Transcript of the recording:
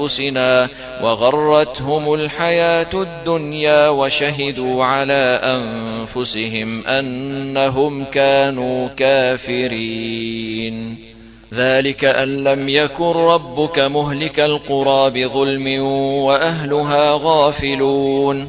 أنفسنا وغرتهم الحياة الدنيا وشهدوا على أنفسهم أنهم كانوا كافرين. ذلك أن لم يكن ربك مهلك القرى بظلم وأهلها غافلون